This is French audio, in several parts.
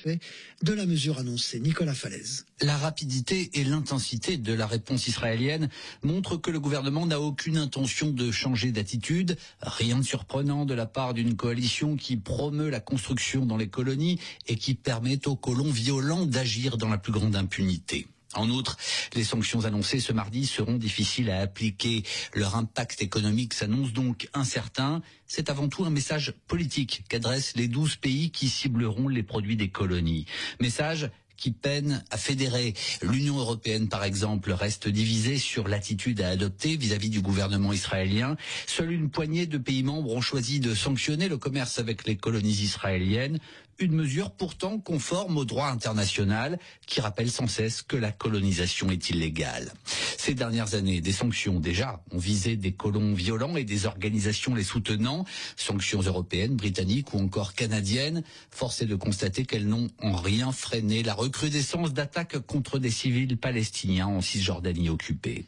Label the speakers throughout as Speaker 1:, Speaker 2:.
Speaker 1: satisfait de la mesure annoncée. Nicolas Falaise.
Speaker 2: La rapidité et l'intensité de la réponse israélienne montrent que le gouvernement n'a aucune intention de changer d'attitude. Rien de surprenant de la part d'une coalition qui promeut la construction dans les colonies et qui permet aux colons violents d'agir dans la plus grande impunité. En outre, les sanctions annoncées ce mardi seront difficiles à appliquer. Leur impact économique s'annonce donc incertain. C'est avant tout un message politique qu'adressent les 12 pays qui cibleront les produits des colonies. Message qui peine à fédérer. L'Union européenne, par exemple, reste divisée sur l'attitude à adopter vis-à-vis du gouvernement israélien. Seule une poignée de pays membres ont choisi de sanctionner le commerce avec les colonies israéliennes. Une mesure pourtant conforme au droit international qui rappelle sans cesse que la colonisation est illégale. Ces dernières années, des sanctions déjà ont visé des colons violents et des organisations les soutenant, sanctions européennes, britanniques ou encore canadiennes. Force est de constater qu'elles n'ont en rien freiné la recrudescence d'attaques contre des civils palestiniens en Cisjordanie occupée.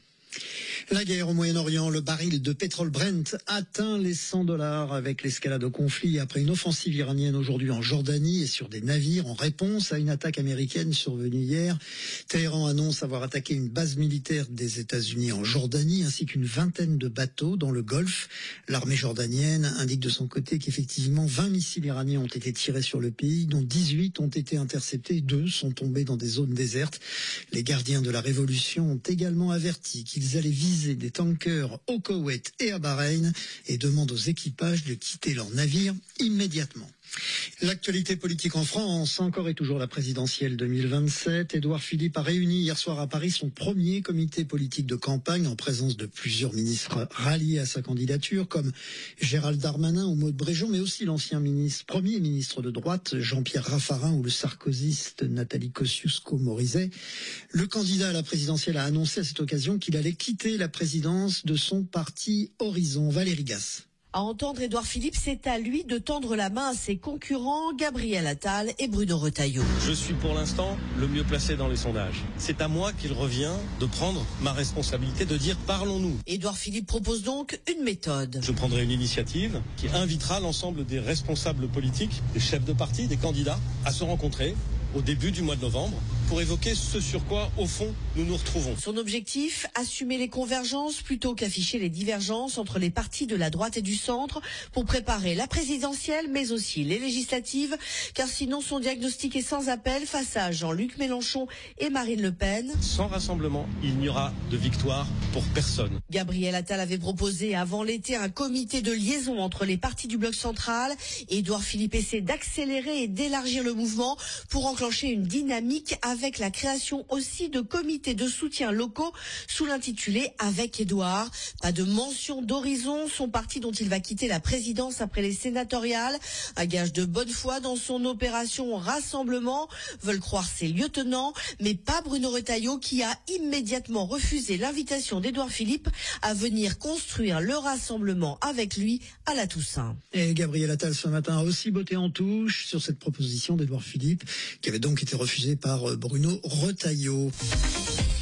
Speaker 1: La guerre au Moyen-Orient, le baril de pétrole Brent atteint les $100 avec l'escalade au conflit après une offensive iranienne aujourd'hui en Jordanie et sur des navires en réponse à une attaque américaine survenue hier. Téhéran annonce avoir attaqué une base militaire des États-Unis en Jordanie ainsi qu'une vingtaine de bateaux dans le Golfe. L'armée jordanienne indique de son côté qu'effectivement 20 missiles iraniens ont été tirés sur le pays, dont 18 ont été interceptés, 2 sont tombés dans des zones désertes. Les gardiens de la révolution ont également averti qu'ils allaient viser des tankers au Koweït et à Bahreïn et demandent aux équipages de quitter leur navire immédiatement. L'actualité politique en France, encore et toujours la présidentielle 2027. Édouard Philippe a réuni hier soir à Paris son premier comité politique de campagne en présence de plusieurs ministres ralliés à sa candidature comme Gérald Darmanin ou Maud Bréjon, mais aussi l'ancien premier ministre de droite Jean-Pierre Raffarin ou le sarkozyste Nathalie Kosciusko-Morizet. Le candidat à la présidentielle a annoncé à cette occasion qu'il allait quitter la présidence de son parti Horizon. Valérie Gasse.
Speaker 3: À entendre Édouard Philippe, c'est à lui de tendre la main à ses concurrents Gabriel Attal et Bruno Retailleau.
Speaker 4: Je suis pour l'instant le mieux placé dans les sondages. C'est à moi qu'il revient de prendre ma responsabilité, de dire parlons-nous.
Speaker 3: Édouard Philippe propose donc une méthode.
Speaker 4: Je prendrai une initiative qui invitera l'ensemble des responsables politiques, des chefs de parti, des candidats à se rencontrer au début du mois de novembre pour évoquer ce sur quoi, au fond, nous nous retrouvons.
Speaker 3: Son objectif, assumer les convergences plutôt qu'afficher les divergences entre les partis de la droite et du centre pour préparer la présidentielle, mais aussi les législatives, car sinon son diagnostic est sans appel face à Jean-Luc Mélenchon et Marine Le Pen.
Speaker 4: Sans rassemblement, il n'y aura de victoire pour personne.
Speaker 3: Gabriel Attal avait proposé avant l'été un comité de liaison entre les partis du bloc central. Édouard Philippe essaie d'accélérer et d'élargir le mouvement pour enclencher une dynamique avec la création aussi de comités de soutien locaux sous l'intitulé Avec Édouard. Pas de mention d'Horizon, son parti dont il va quitter la présidence après les sénatoriales. Un gage de bonne foi dans son opération rassemblement, veulent croire ses lieutenants, mais pas Bruno Retailleau qui a immédiatement refusé l'invitation d'Édouard Philippe à venir construire le rassemblement avec lui à la Toussaint.
Speaker 1: Et Gabriel Attal ce matin a aussi botté en touche sur cette proposition d'Édouard Philippe qui avait donc été refusée par Bruno Retailleau.